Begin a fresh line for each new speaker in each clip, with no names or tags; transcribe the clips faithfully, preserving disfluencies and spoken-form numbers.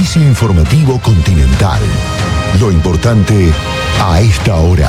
Servicio informativo Continental. Lo importante a esta hora.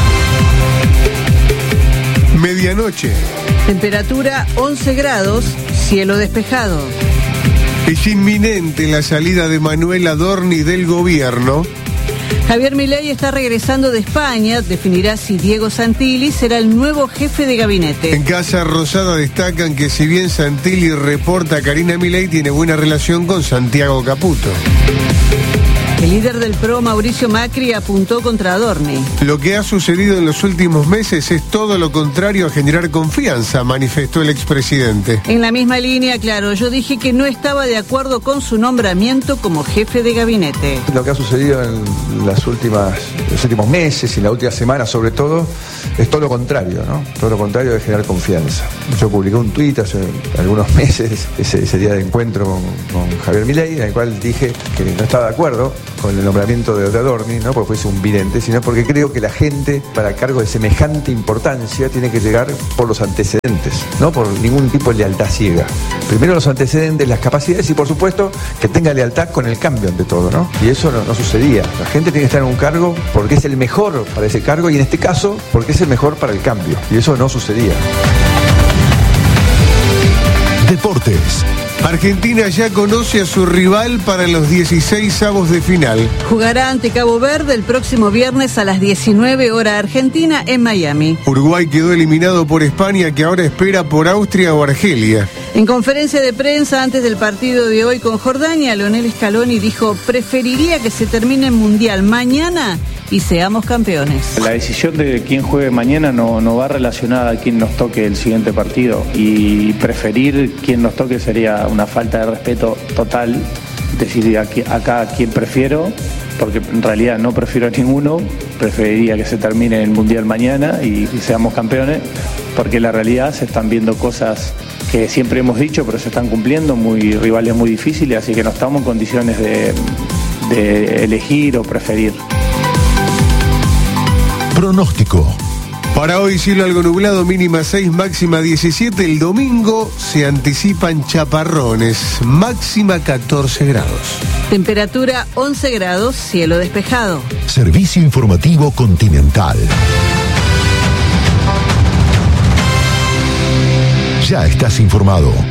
Medianoche.
Temperatura once grados, cielo despejado.
Es inminente la salida de Manuel Adorni del gobierno.
Javier Milei está regresando de España, definirá si Diego Santilli será el nuevo jefe de gabinete.
En Casa Rosada destacan que si bien Santilli reporta a Karina Milei, tiene buena relación con Santiago Caputo.
El líder del P R O, Mauricio Macri, apuntó contra Adorni.
Lo que ha sucedido en los últimos meses es todo lo contrario a generar confianza, manifestó el expresidente.
En la misma línea, claro, yo dije que no estaba de acuerdo con su nombramiento como jefe de gabinete.
Lo que ha sucedido en las últimas, los últimos meses y la última semana, sobre todo, es todo lo contrario, ¿no? Todo lo contrario de generar confianza. Yo publiqué un tuit hace algunos meses, ese, ese día de encuentro con, con Javier Milei, en el cual dije que no estaba de acuerdo con el nombramiento de Adorni, no porque fuese un vidente, sino porque creo que la gente para cargos de semejante importancia tiene que llegar por los antecedentes, no por ningún tipo de lealtad ciega. Primero los antecedentes, las capacidades y por supuesto que tenga lealtad con el cambio ante todo, ¿no? Y eso no, no sucedía. La gente tiene que estar en un cargo porque es el mejor para ese cargo y en este caso porque es el mejor para el cambio. Y eso no sucedía.
Deportes.
Argentina ya conoce a su rival para los dieciséis avos de final.
Jugará ante Cabo Verde el próximo viernes a las diecinueve hora argentina en Miami.
Uruguay quedó eliminado por España, que ahora espera por Austria o Argelia.
En conferencia de prensa antes del partido de hoy con Jordania, Lionel Scaloni dijo: preferiría que se termine el Mundial mañana y seamos campeones.
La decisión de quién juegue mañana no, no va relacionada a quién nos toque el siguiente partido, y preferir quién nos toque sería una falta de respeto total. Decir acá a quién prefiero, porque en realidad no prefiero a ninguno. Preferiría que se termine el Mundial mañana y, y seamos campeones, porque en la realidad se están viendo cosas que siempre hemos dicho, pero se están cumpliendo, muy rivales muy difíciles, así que no estamos en condiciones de, de elegir o preferir.
Pronóstico.
Para hoy cielo algo nublado, mínima seis, máxima diecisiete. El domingo se anticipan chaparrones, máxima catorce grados.
Temperatura once grados, cielo despejado.
Servicio informativo Continental. Ya estás informado.